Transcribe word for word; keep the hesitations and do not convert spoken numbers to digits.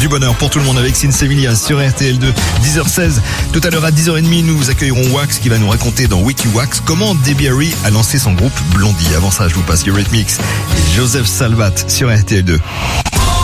du bonheur pour tout le monde avec Sin Sevilla sur R T L deux, dix heures seize. Tout à l'heure à dix heures trente, nous accueillerons Wax qui va nous raconter dans Wiki Wax comment Debbie Harry a lancé son groupe Blondie. Avant ça, je vous passe Eurythmics et Joseph Salvat sur R T L deux.